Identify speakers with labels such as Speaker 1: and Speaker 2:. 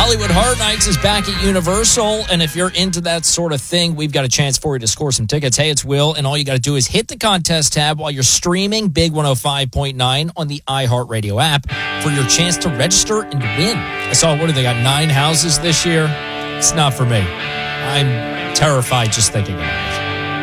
Speaker 1: Hollywood Horror Nights is back at Universal, and if you're into that sort of thing, we've got a chance for you to score some tickets. Hey, it's Will, and all you got to do is hit the contest tab while you're streaming Big 105.9 on the iHeartRadio app for your chance to register and win. I saw, what do they got, 9 houses this year? It's not for me. I'm terrified just thinking about it.